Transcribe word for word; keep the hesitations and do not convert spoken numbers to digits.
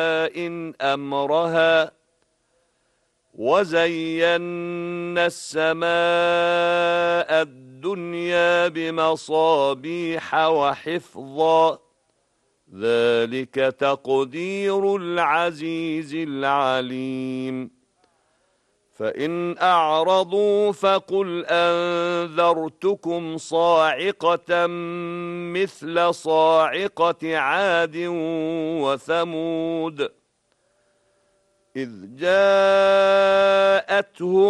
إن أمرها وزينا السماء الدنيا بمصابيح وحفظا ذلك تقدير العزيز العليم فإن أعرضوا فقل أنذرتكم صاعقة مثل صاعقة عاد وثمود إذ جاءتهم